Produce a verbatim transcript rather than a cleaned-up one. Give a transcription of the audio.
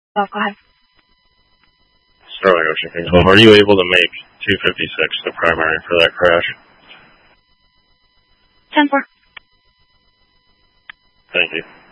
Oh, go ahead. Sterling Ocean King twelve. Are you able to make two fifty-six the primary for that crash? ten four. Thank you.